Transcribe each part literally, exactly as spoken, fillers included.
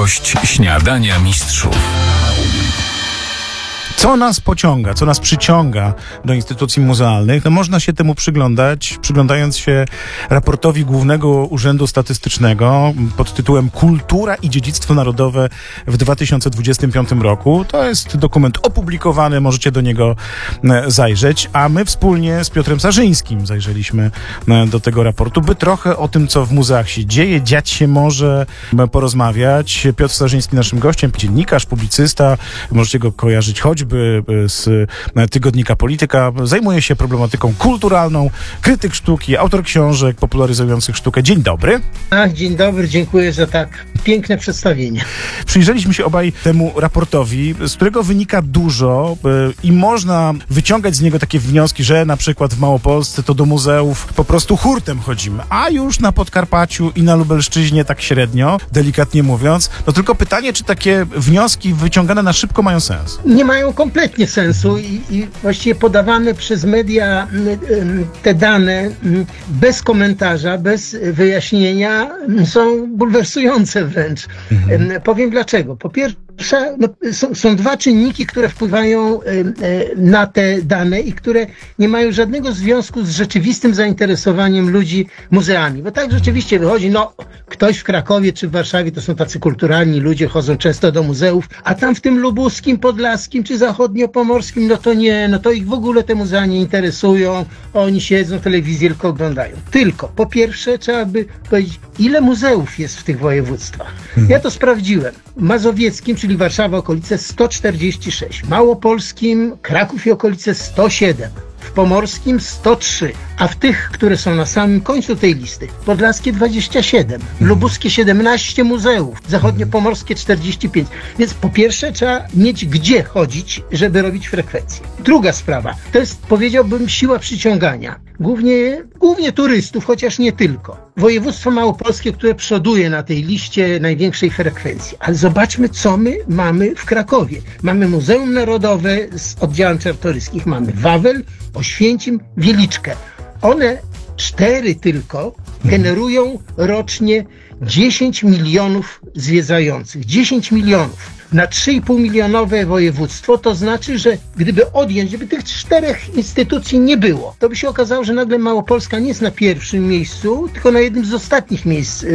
Gość Śniadania Mistrzów. Co nas pociąga, co nas przyciąga do instytucji muzealnych? No można się temu przyglądać, przyglądając się raportowi Głównego Urzędu Statystycznego pod tytułem Kultura i Dziedzictwo Narodowe w dwa tysiące dwudziestym piątym roku. To jest dokument opublikowany, możecie do niego zajrzeć, a my wspólnie z Piotrem Sarzyńskim zajrzeliśmy do tego raportu, by trochę o tym, co w muzeach się dzieje, dziać się może, porozmawiać. Piotr Sarzyński naszym gościem, dziennikarz, publicysta, możecie go kojarzyć choćby z tygodnika Polityka. Zajmuje się problematyką kulturalną, krytyk sztuki, autor książek popularyzujących sztukę. Dzień dobry. Ach, dzień dobry, dziękuję za tak piękne przedstawienie. Przyjrzeliśmy się obaj temu raportowi, z którego wynika dużo i można wyciągać z niego takie wnioski, że na przykład w Małopolsce to do muzeów po prostu hurtem chodzimy, a już na Podkarpaciu i na Lubelszczyźnie tak średnio, delikatnie mówiąc. No tylko pytanie, czy takie wnioski wyciągane na szybko mają sens? Nie mają kompletnie sensu i, i właściwie podawane przez media te dane bez komentarza, bez wyjaśnienia są bulwersujące wręcz. Mhm. Powiem dlaczego. Po pierwsze, No, są, są dwa czynniki, które wpływają y, y, na te dane i które nie mają żadnego związku z rzeczywistym zainteresowaniem ludzi muzeami. Bo tak rzeczywiście wychodzi, no ktoś w Krakowie czy w Warszawie to są tacy kulturalni ludzie, chodzą często do muzeów, a tam w tym lubuskim, podlaskim czy zachodniopomorskim, no to nie, no to ich w ogóle te muzea nie interesują, oni siedzą, telewizję tylko oglądają. Tylko, po pierwsze trzeba by powiedzieć, ile muzeów jest w tych województwach. Ja to sprawdziłem. Mazowieckim, czyli Warszawa, okolice sto czterdzieści sześć. Małopolskim, Kraków i okolice sto siedem. W Pomorskim sto trzy, a w tych, które są na samym końcu tej listy, podlaskie dwadzieścia siedem, lubuskie siedemnaście muzeów, zachodniopomorskie czterdzieści pięć. Więc po pierwsze trzeba mieć gdzie chodzić, żeby robić frekwencję. Druga sprawa, to jest, powiedziałbym, siła przyciągania. Głównie, głównie turystów, chociaż nie tylko. Województwo małopolskie, które przoduje na tej liście największej frekwencji. Ale zobaczmy, co my mamy w Krakowie. Mamy Muzeum Narodowe z oddziałem Czartoryskich, mamy Wawel, Oświęcim, Wieliczkę. One cztery tylko generują rocznie dziesięć milionów zwiedzających. dziesięć milionów. Na trzy i pół milionowe województwo, to znaczy, że gdyby odjąć, gdyby tych czterech instytucji nie było, to by się okazało, że nagle Małopolska nie jest na pierwszym miejscu, tylko na jednym z ostatnich miejsc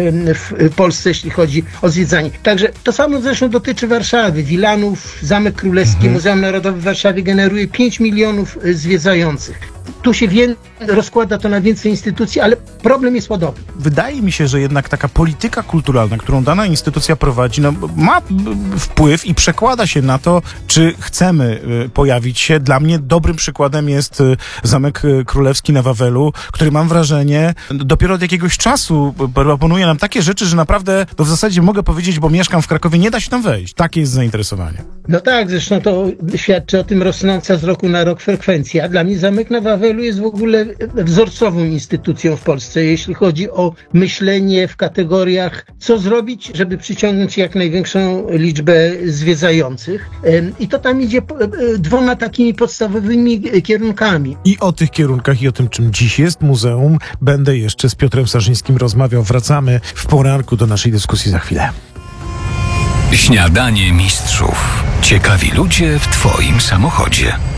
w Polsce, jeśli chodzi o zwiedzanie. Także to samo zresztą dotyczy Warszawy. Wilanów, Zamek Królewski, mhm. Muzeum Narodowe w Warszawie generuje pięć milionów zwiedzających. Tu się wie, rozkłada to na więcej instytucji, ale problem jest podobny. Wydaje mi się, że jednak taka polityka kulturalna, którą dana instytucja prowadzi, no, ma wpływ i przekłada się na to, czy chcemy pojawić się. Dla mnie dobrym przykładem jest Zamek Królewski na Wawelu, który, mam wrażenie, dopiero od jakiegoś czasu proponuje nam takie rzeczy, że naprawdę, to w zasadzie mogę powiedzieć, bo mieszkam w Krakowie, nie da się tam wejść. Takie jest zainteresowanie. No tak, zresztą to świadczy o tym rosnąca z roku na rok frekwencja. Dla mnie Zamek na Wawelu jest w ogóle wzorcową instytucją w Polsce, jeśli chodzi o myślenie w kategoriach, co zrobić, żeby przyciągnąć jak największą liczbę zwiedzających. I to tam idzie dwoma takimi podstawowymi kierunkami. I o tych kierunkach i o tym, czym dziś jest muzeum, będę jeszcze z Piotrem Sarzyńskim rozmawiał. Wracamy w poranku do naszej dyskusji za chwilę. Śniadanie Mistrzów. Ciekawi ludzie w Twoim samochodzie.